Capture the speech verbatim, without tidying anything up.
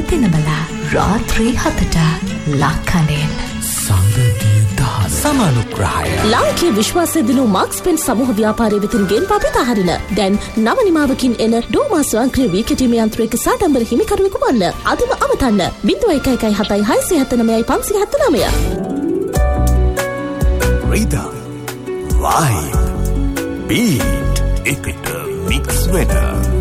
දිනබලා රාත්‍රී හතට ලක්කනෙන් සම්බන්ධිය දහ සමානුග්‍රහය ලාංකීය විශ්වාසය දිනු මාක්ස් පෙන් සමූහ ව්‍යාපාරය වෙතින් ගෙන් පපිත හරින දැන් නව නිමාවකින් එන ඩෝමා ස්වයංක්‍රීය වී කෙටීම යන්ත්‍රයක සාඩම්බර හිමිකරුවෙකු වන්න අදම අමතන්න ज़ीरो एक एक हताई हाई से हत्तर नमයි පන්සිය හතර නවය Rhythm Vibe Beat එකට මික්ස් වෙන